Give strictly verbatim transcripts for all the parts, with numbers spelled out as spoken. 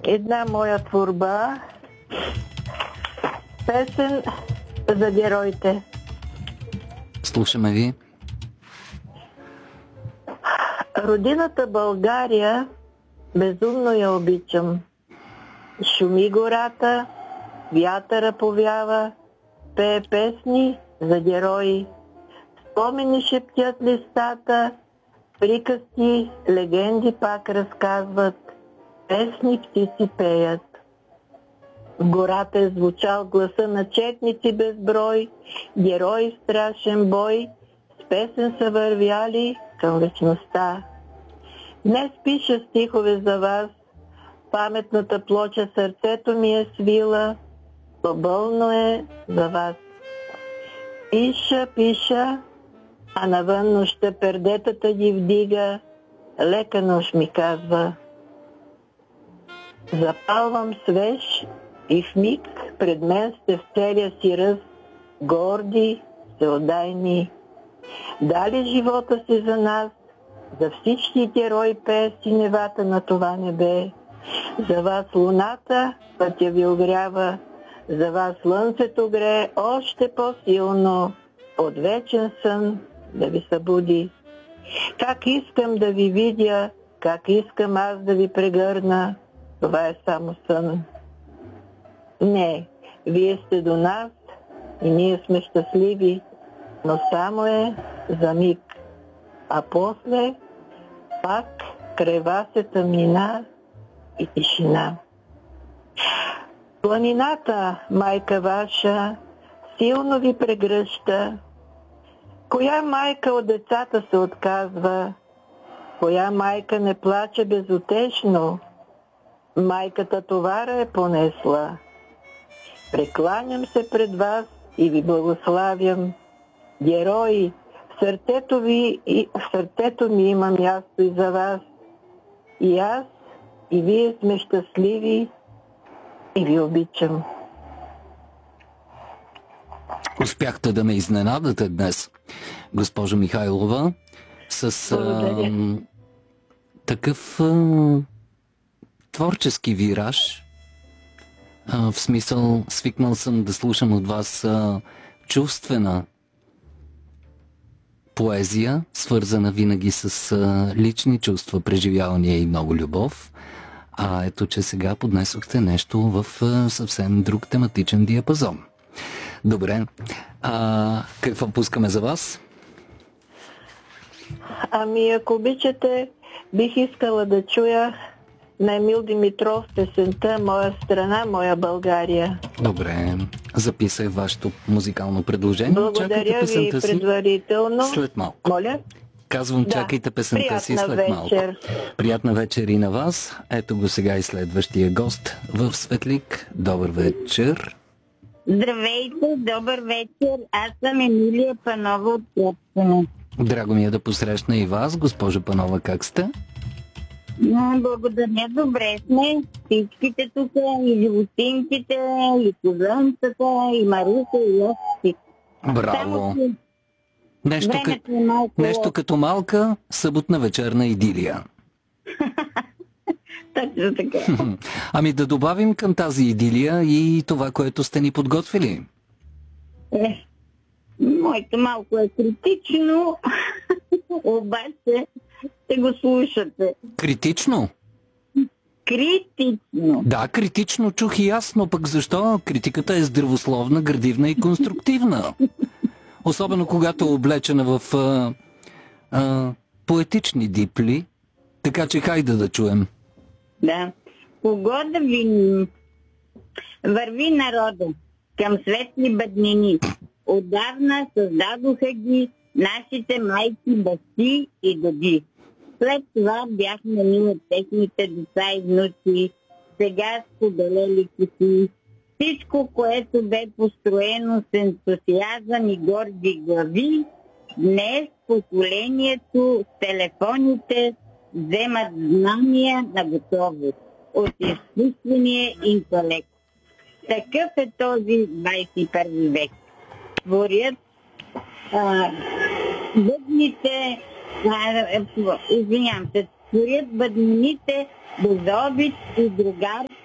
една моя творба, песен за героите. Слушаме ви. Родината България безумно я обичам. Шуми гората, вятъра повява, пее песни за герои. Спомени шептят листата, приказки, легенди пак разказват, песни птици пеят. В гората е звучал гласа на четници безброй, герои в страшен бой, с песен са вървяли към вечността. Днес пиша стихове за вас, паметната плоча сърцето ми е свила, побълно е за вас. Пиша, пиша, а навън нощта пердетата ги вдига, лека нощ ми казва. Запалвам свеж и в миг пред мен сте в целия си ръст, горди, всеотдайни. Дали живота си за нас, за всички герои пее синевата на това небе. За вас луната пътя ви огрява, за вас слънцето грее още по-силно, от вечен сън да ви събуди. Как искам да ви видя, как искам аз да ви прегърна, това е само сън. Не, вие сте до нас и ние сме щастливи, но само е за миг. А после пак край вас е тъмнина и тишина. Планината, майка ваша, силно ви прегръща. Коя майка от децата се отказва? Коя майка не плаче безутешно? Майката товара е понесла. Прекланям се пред вас и ви благославям. Герои, в сърцето ви и в сърцето ми има място и за вас. И аз, и вие сме щастливи и ви обичам. Успяхте да ме изненадате днес, госпожо Михайлова, с а, такъв а, творчески вираж. А, в смисъл, свикнал съм да слушам от вас а, чувствена поезия, свързана винаги с а, лични чувства, преживявания и много любов. А ето, че сега поднесохте нещо в а, съвсем друг тематичен диапазон. Добре. А, какво пускаме за вас? Ами, ако обичате, бих искала да чуя на Емил Димитров песента "Моя страна, моя България". Добре. Записах вашето музикално предложение. Благодаря ви предварително. След малко. Моля? Казвам, Да. чакайте песента Приятна си след вечер. малко. Приятна вечер и на вас. Ето го сега и следващия гост в Светлик. Добър вечер. Здравейте, добър вечер. Аз съм Емилия Панова от Клепсена. Драго ми е да посрещна и вас. Госпожо Панова, как сте? Благодаря, добре сме. Всичките тук, и животинките, и козънцата, и Маруса, и Йосиф. Браво! Нещо, Времето кът... е малко... Нещо като малка съботна вечерна идилия. Точно така. Ами да добавим към тази идилия и това, което сте ни подготвили. Е, моето малко е критично, обаче ще го слушате. Критично? Критично. Да, критично чух и аз, но пък защо? Критиката е здравословна, градивна и конструктивна. Особено когато е облечена в а, а, поетични дипли. Така че хайде да чуем. Да. Кого да виним? Върви народа към светли бъднини. Отдавна създадоха ги нашите майки, бащи и деди. След това бяхме ние техните деца и внуци. Сега споделели кути. Всичко, което бе построено с ентусиазъм и горди глави, днес поколението с телефоните вземат знания на готовост от изкуствения интелект. Такъв е този двадесет и първи век. Творят а, бъдните, а, извинявам се, творят бъднините без обич и другарство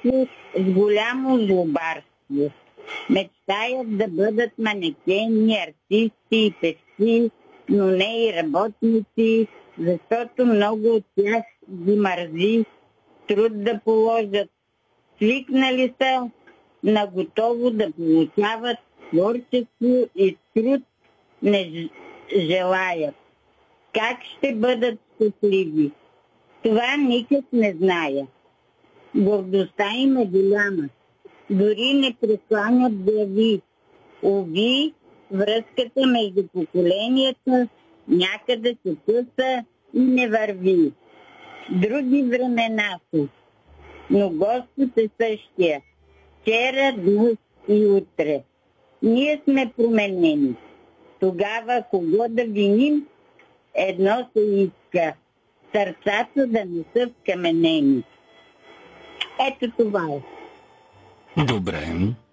детство с голямо злобарство. Мечтаят да бъдат манекени, артисти и певци, но не и работници, защото много от тях ги мързи труд да положат. Свикнали са на готово да получават творчество и труд не желаят. Как ще бъдат щастливи? Това никак не зная. Гордостта им е голяма. Дори не прекланят глави. Уви, връзката между поколенията някъде се къса и не върви. Други времена са, но Господ е същия. Вчера, днес и утре. Ние сме променени. Тогава кого да виним? Едно се иска. Сърцата да не са вкаменени. Ето това е. Добре.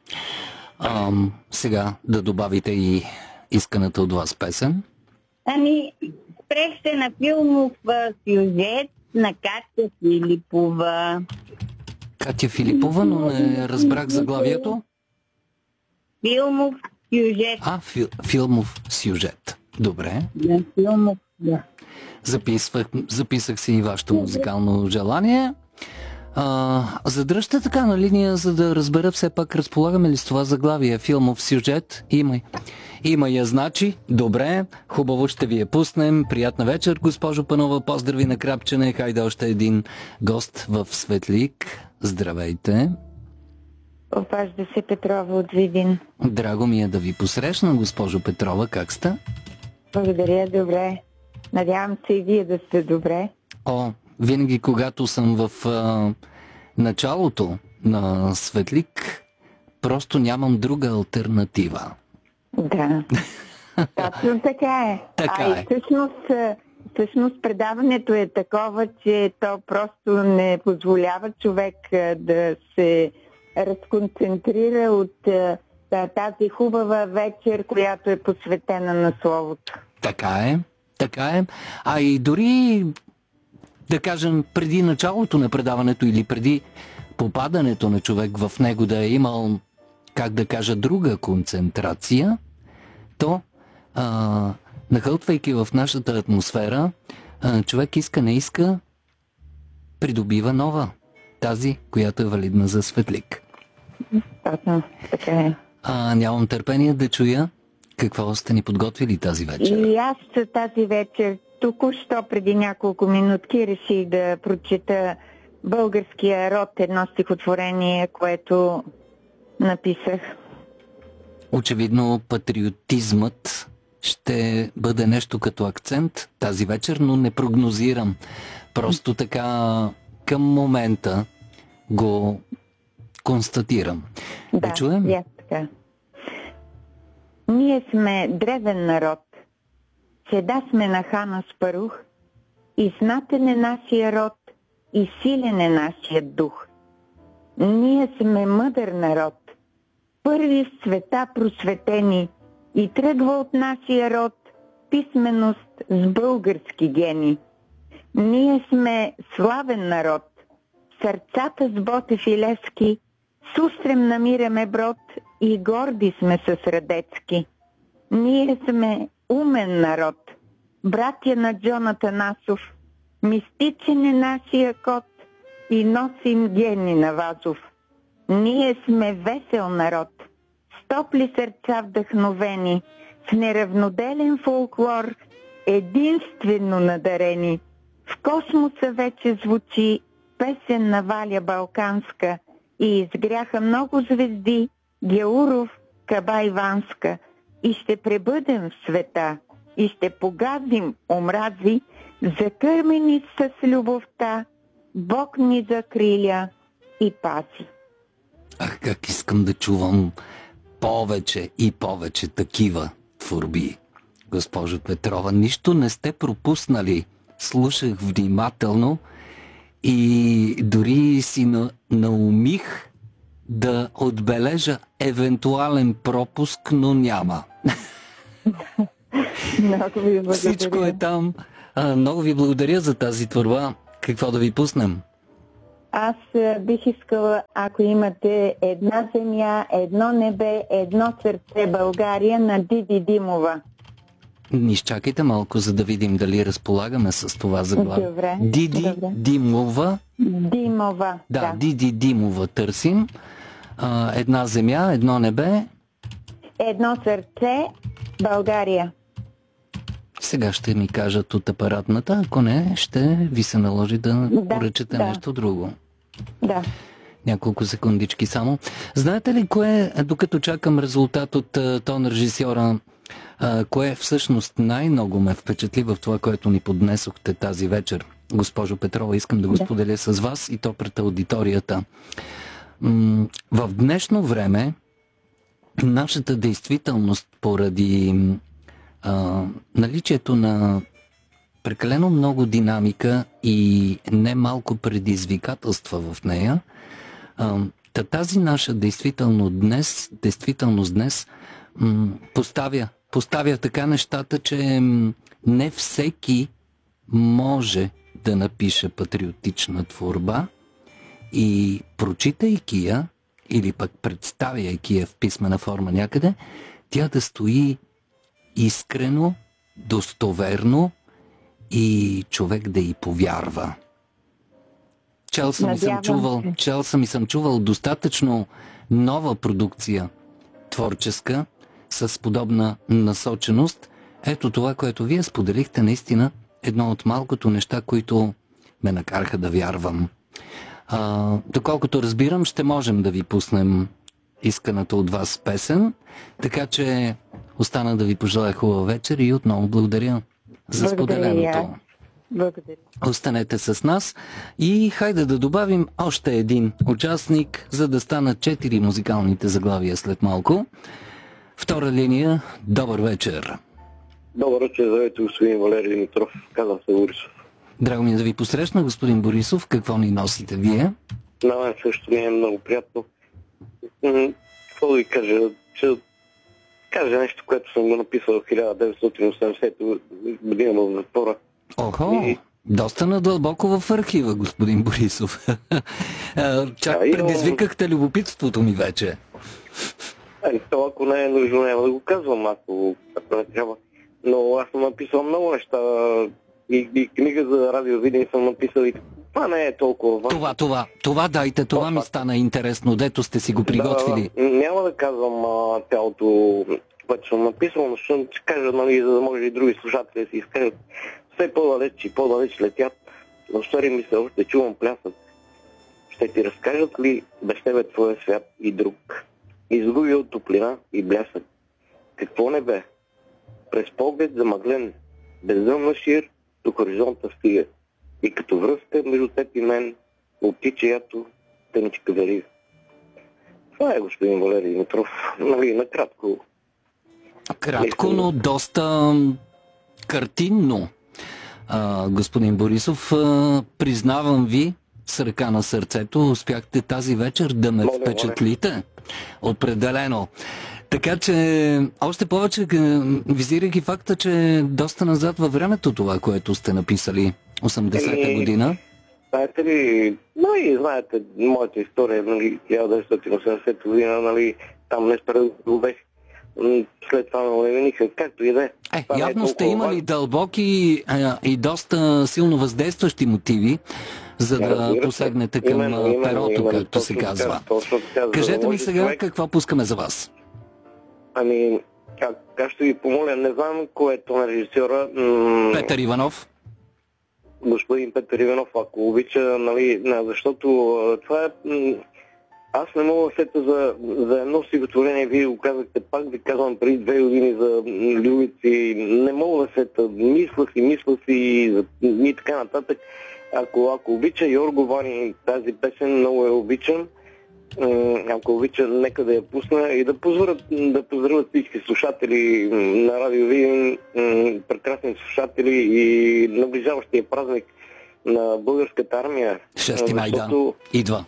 А, сега да добавите и исканата от вас песен. Ами, спрех се на филмов сюжет на Катя Филипова. Катя Филипова, но не разбрах заглавието. Филмов сюжет. А, фил, филмов сюжет. Добре. Да, филмов, да. Записвах, записах си и вашето музикално желание. А, задръжте така на линия, за да разбера все пак разполагаме ли с това заглавие. Филмов сюжет. Има, има я, значи. Добре, хубаво, ще ви я пуснем. Приятна вечер, госпожо Панова. Поздрави на Крапчене. Хайде още един гост в Светлик. Здравейте. Обажда се Петрова от Видин. Драго ми е да ви посрещна, госпожо Петрова. Как сте? Благодаря, добре. Надявам се и вие да сте добре. О, винаги когато съм в а, началото на Светлик, просто нямам друга алтернатива. Да, точно така е. Така а е. и всъщност, всъщност предаването е такова, че то просто не позволява човек да се разконцентрира от тази хубава вечер, която е посветена на Словото. Така е, така е. А и дори, да кажем, преди началото на предаването или преди попадането на човек в него да е имал, как да кажа, друга концентрация, то, а, нахълтвайки в нашата атмосфера, а, човек иска, не иска, придобива нова. Тази, която е валидна за Светлик. Точно, така е. А, нямам търпение да чуя какво сте ни подготвили тази вечер. И аз тази вечер, току-що преди няколко минутки, реших да прочета Българския род, едно стихотворение, което написах. Очевидно патриотизмът ще бъде нещо като акцент тази вечер, но не прогнозирам. Просто така към момента го констатирам. Да, да чуем? Да, така. Ние сме древен народ. Седа сме на хана Спарух, и знатен е нашия род, и силен е нашия дух. Ние сме мъдър народ, първи в света просветени, и тръгва от нашия род писменост с български гени. Ние сме славен народ, сърцата с Ботев и Левски, с устрем намираме брод и горди сме с Радецки. Ние сме умен народ, братя на Джон Атанасов, мистичен е нашия код и носим гени на Вазов. Ние сме весел народ, с топли сърца вдъхновени, с неравноделен фолклор, единствено надарени. В космоса вече звучи песен на Валя Балканска и изгряха много звезди, Геуров, Каба Иванска. И ще пребъдем в света, и ще погазим омрази, закърмени с любовта, Бог ни закриля и пази. Ах, как искам да чувам повече и повече такива творби. Госпожо Петрова, нищо не сте пропуснали. Слушах внимателно и дори си на, наумих да отбележа евентуален пропуск, но няма. Много ви благодаря. Всичко е там. А, много ви благодаря за тази творба. Какво да ви пуснем? Аз а, бих искала, ако имате една земя, едно небе, едно сърце България на Диди Димова. Изчакайте малко, за да видим дали разполагаме с това заглавие. Добре. Диди Добре. Димова. Димова. Да, Да. Диди Димова търсим. А, една земя, едно небе. Едно сърце България. Сега ще ми кажат от апаратната, ако не, ще ви се наложи да, Да, поръчате да. нещо друго. Да. Няколко секундички само. Знаете ли кое, докато чакам резултат от а, тон режисьора, а, кое всъщност най-много ме впечатли в това, което ни поднесохте тази вечер? Госпожо Петрова, искам да го Да. споделя с вас и то пред аудиторията. М- в днешно време нашата действителност поради а, наличието на прекалено много динамика и немалко предизвикателства в нея, а, та тази наша действително днес, действителност днес м, поставя, поставя така нещата, че м, не всеки може да напише патриотична творба и прочитайки я, или пък представяйки я в писмена форма някъде, тя да стои искрено, достоверно и човек да й повярва. Чел съм и съм Надявам чувал, се. чел съм и съм чувал достатъчно нова продукция творческа с подобна насоченост. Ето това, което вие споделихте, наистина едно от малкото неща, които ме накараха да вярвам. А, доколкото разбирам, ще можем да ви пуснем исканата от вас песен, така че остана да ви пожелая хубава вечер и отново благодаря за Благодаря и аз. споделеното. Благодаря. Останете с нас и хайде да добавим още един участник, за да станат четири музикалните заглавия след малко. Втора линия, добър вечер. Добър вечер, здравейте, господин Валерий Димитров. Казвам се Борисов. Драго ми е да ви посрещна, господин Борисов. Какво ни носите вие? На мен също ми е много приятно. М, Какво да ви кажа? Че кажа нещо, което съм го написал в хиляда деветстотин и осемдесета година в затвора. Охо, И- доста надълбоко в архива, господин Борисов. А, Чак Да, и- предизвикахте любопитството ми вече. Ай, то ако не е нужно, няма да го казвам, ако, ако не трябва. Но аз съм написал много неща. И, и книга за радиовидение съм написал и това не е толкова важно. Това, това, това дайте, това ми стана интересно, дето сте си го приготвили. Да, няма да казвам а, цялото, което съм написал, но ще ще кажа, нали, за да може и други слушатели да си изкажат. Все по-далеч и по-далеч летят, но стори ми се още чувам плясък. Ще ти разкажат ли без тебе твоя свят и друг? Изгубил топлина и блясък. Какво не бе? През поглед замъглен, бездъмна шир до хоризонта стига. И като връзка между теб и мен, оптича ято тъничка верига. Това е, господин Валерий Димитров. Нали, накратко. Кратко, но доста м, картинно. А, господин Борисов, а, признавам ви, с ръка на сърцето, успяхте тази вечер да ме Моля, моля. впечатлите. Определено. Така че, още повече, г- визирайки факта, че е доста назад във времето това, което сте написали осемдесета Еми, година. Знаете ли, ну и знаете моята история, нали, хиляда деветстотин и осемдесета година, нали, там не справедливо бех. М, След това ме улевениха, както и да е. Е, Това не е явно сте толкова имали важно. дълбоки а, и доста силно въздействащи мотиви, за да Разбира се. посегнете към Именно, а, именно, перото, именно, както се точно казва. така, точно така, за да Кажете ми може сега човек- какво пускаме за вас. Ами, как, как ще ви помоля, не знам кое е то на режисьора. М- Петър Иванов. господин Петър Иванов, ако обича, нали, на- защото а, това е... м, Аз не мога да сета за, за едно стихотворение, вие го казахте, пак ви казвам преди две години за м, Любици, не мога да сета, мисля си, мисля си и, за- и така нататък. Ако, ако обича Йорго Вани тази песен, много я обичам. М, Ако обича, нека да я пусна и да позволят да поздравят всички слушатели м, на Радио Видин, м, прекрасни слушатели и наближаващия празник на българската армия. шести май, да. Защото- Идва.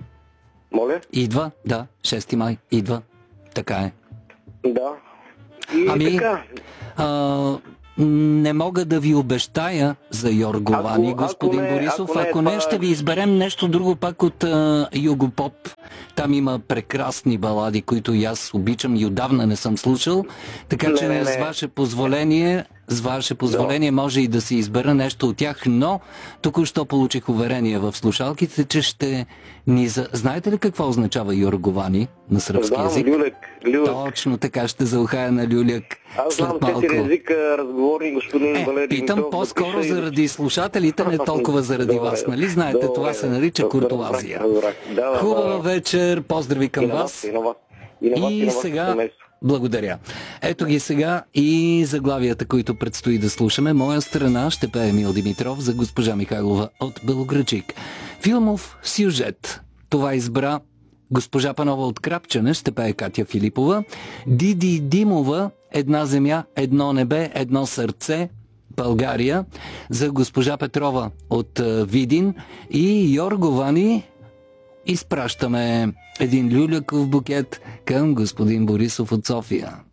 Моля? Идва, да. шести май, идва. Така е. Да. И Ами, така. А, не мога да ви обещая за Йорговани, Ако- господин ако не- Борисов. ако не, Ако не, това- ще ви изберем нещо друго пак от а, Югопоп. Там има прекрасни балади, които и аз обичам и отдавна не съм слушал. Така Не, че не, с не. ваше позволение, с ваше позволение може и да си избера нещо от тях, но току-що получих уверение в слушалките, че ще ни... За... Знаете ли какво означава Йорговани на сръбски Знам, език? люлек, люлек. Точно така, ще заухая на люляк Аз знам след малко. четири езика, разговори господин Е, Валерий питам Димитров, по-скоро запиша и- заради слушателите, не толкова заради Добре. вас. Нали знаете, Добре. това се нарича Добре, куртуазия. разбрах, да, да, Хубава да. вечер, поздрави към И на вас. вас, и на вас. И на вас, и И на вас, сега, семейство. благодаря. Ето ги сега и заглавията, които предстои да слушаме. Моя страна ще пее Емил Димитров за госпожа Михайлова от Белоградчик. Филмов сюжет. Това избра госпожа Панова от Крапчане, ще пее Катя Филипова. Диди Димова, Една земя, едно небе, едно сърце, България, за госпожа Петрова от е, Видин. И Йорговани изпращаме един люляков букет към господин Борисов от София.